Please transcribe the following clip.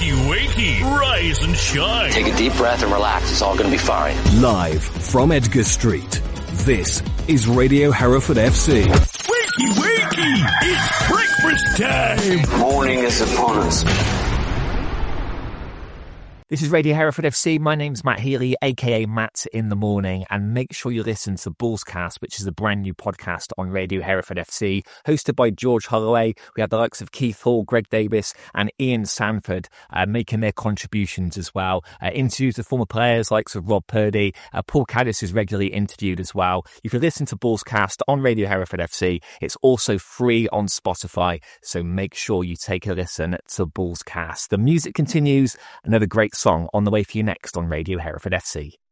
Wakey, rise and shine. Take a deep breath and relax. It's all going to be fine. Live from Edgar Street, this is Radio Hereford FC. Wakey, it's breakfast time. Morning is upon us. This is Radio Hereford FC. My name's Matt Healy, aka Matt in the Morning, and make sure you listen to Bullscast, which is a brand new podcast on Radio Hereford FC, hosted by George Holloway. We have the likes of Keith Hall, Greg Davis, and Ian Sanford making their contributions as well. Interviews with former players likes of Rob Purdy. Paul Caddis is regularly interviewed as well. You can listen to Bullscast on Radio Hereford FC. It's also free on Spotify, so make sure you take a listen to Bullscast. The music continues. Another great song on the way for you next on Radio Hereford FC.